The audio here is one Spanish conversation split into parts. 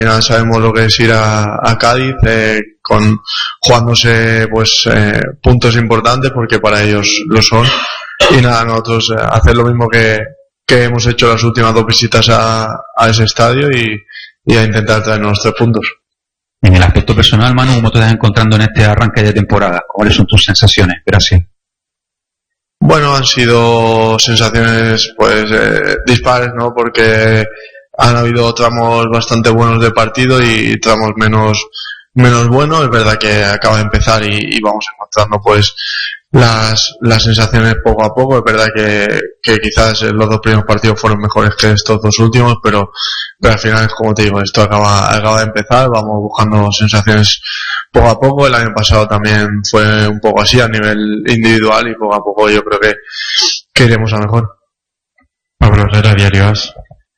final sabemos lo que es ir a Cádiz jugándose pues puntos importantes, porque para ellos lo son, y nada, nosotros hacer lo mismo que hemos hecho las últimas 2 visitas a ese estadio y a intentar traernos 3 puntos. En el aspecto personal, Manu, ¿cómo te estás encontrando en este arranque de temporada? ¿Cuáles son tus sensaciones? Gracias. Bueno, han sido sensaciones pues dispares, ¿no? Porque han habido tramos bastante buenos de partido y tramos menos buenos. Es verdad que acaba de empezar y vamos encontrando pues las sensaciones poco a poco. Es verdad que quizás los 2 primeros partidos fueron mejores que estos 2 últimos, pero al final, como te digo, esto acaba de empezar. Vamos buscando sensaciones poco a poco. El año pasado también fue un poco así a nivel individual, y poco a poco yo creo que iremos a mejor. Pablo Herrera, Diario AS.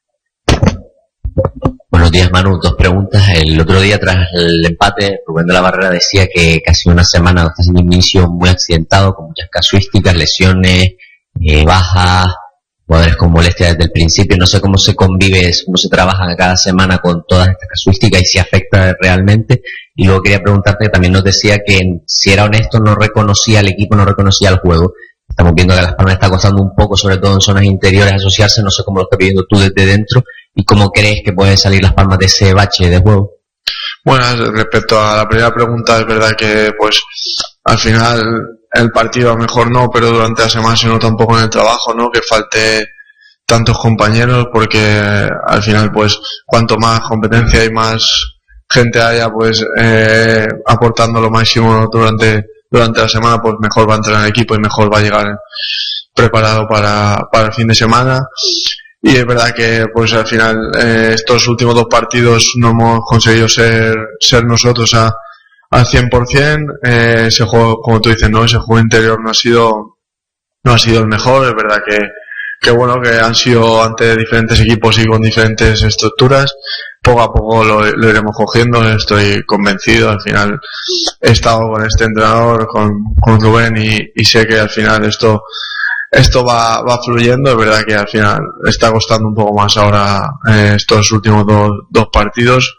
Buenos días, Manu. 2 preguntas. El otro día, tras el empate, Rubén de la Barrera decía que casi una semana está siendo un inicio muy accidentado, con muchas casuísticas, lesiones, bajas, jugadores con molestias desde el principio. No sé cómo se convive, cómo se trabaja cada semana con todas estas casuísticas y si afecta realmente. Y luego quería preguntarte, también nos decía que si era honesto, no reconocía al equipo, no reconocía el juego. Estamos viendo que a Las Palmas está costando un poco, sobre todo en zonas interiores, asociarse. No sé cómo lo estás viendo tú desde dentro y cómo crees que pueden salir Las Palmas de ese bache de juego. Bueno, respecto a la primera pregunta, es verdad que pues al final el partido a lo mejor no, pero durante la semana se nota un poco en el trabajo, ¿no? Que falte tantos compañeros, porque al final pues cuanto más competencia y más gente haya pues aportando lo máximo durante la semana, pues mejor va a entrenar el equipo y mejor va a llegar preparado para el fin de semana. Y es verdad que pues al final estos últimos 2 partidos no hemos conseguido ser nosotros al 100%. Ese juego, como tú dices, no, ese juego interior no ha sido el mejor. Es verdad que bueno, que han sido ante diferentes equipos y con diferentes estructuras. Poco a poco lo iremos cogiendo, estoy convencido. Al final he estado con este entrenador, con Rubén, y sé que al final esto va fluyendo. Es verdad que al final está costando un poco más ahora estos últimos dos partidos,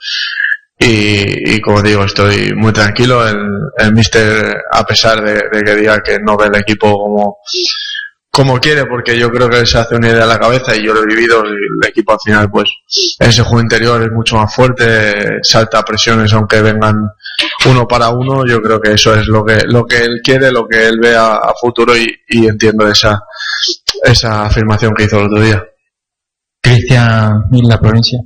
y como digo, estoy muy tranquilo. El míster, a pesar de que diga que no ve el equipo como quiere, porque yo creo que se hace una idea en la cabeza, y yo lo he vivido, y el equipo al final pues ese juego interior es mucho más fuerte, salta a presiones aunque vengan uno para uno. Yo creo que eso es lo que él quiere, lo que él ve a futuro, y entiendo esa afirmación que hizo el otro día. Cristian Mil, La Provincia.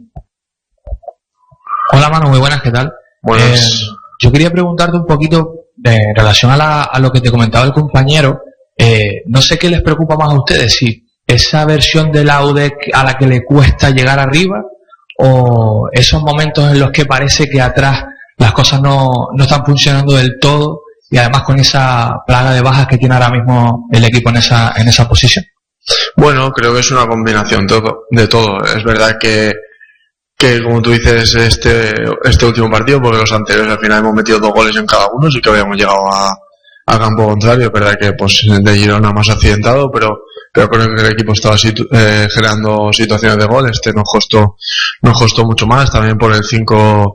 Hola, Manu, muy buenas, ¿qué tal? Buenas. Yo quería preguntarte un poquito en relación a lo que te comentaba el compañero. No sé qué les preocupa más a ustedes, si esa versión del AUDEC a la que le cuesta llegar arriba, o esos momentos en los que parece que atrás las cosas no están funcionando del todo, y además con esa plaga de bajas que tiene ahora mismo el equipo en esa posición. Bueno, creo que es una combinación de todo. Es verdad que como tú dices, este último partido, porque los anteriores al final hemos metido 2 goles en cada uno, sí que habíamos llegado a campo contrario. Es verdad que pues de Girona más accidentado, pero creo que el equipo estaba generando situaciones de gol. Nos costó mucho más, también por el 5-3-2,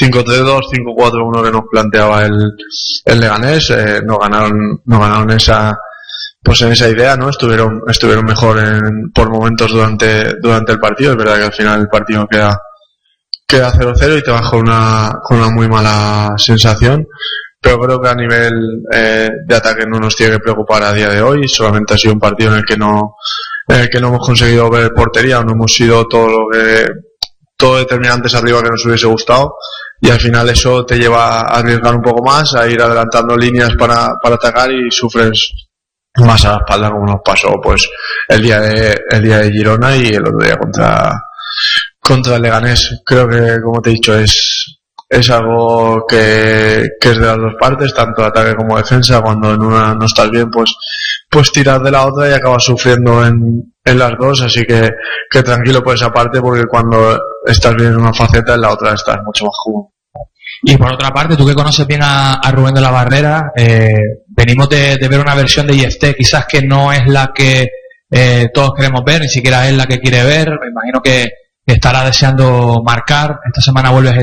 5-4-1 que nos planteaba el Leganés. Nos ganaron en esa idea, ¿no? Estuvieron mejor por momentos durante el partido. Es verdad que al final el partido queda 0-0 y te vas con una muy mala sensación. Pero creo que a nivel de ataque no nos tiene que preocupar a día de hoy. Solamente ha sido un partido en el que no hemos conseguido ver portería, o no hemos sido todo determinantes arriba que nos hubiese gustado, y al final eso te lleva a arriesgar un poco más, a ir adelantando líneas para atacar, y sufres más a la espalda, como nos pasó pues el día de Girona y el otro día contra el Leganés. Creo que, como te he dicho, es algo que es de las dos partes, tanto ataque como defensa. Cuando en una no estás bien, pues tiras de la otra y acabas sufriendo en las dos. Así que tranquilo por esa parte, porque cuando estás bien en una faceta, en la otra estás mucho más cómodo. Y por otra parte, tú que conoces bien a Rubén de la Barrera, venimos de ver una versión de IFT quizás que no es la que todos queremos ver, ni siquiera es la que quiere ver. Me imagino que estará deseando marcar. Esta semana vuelves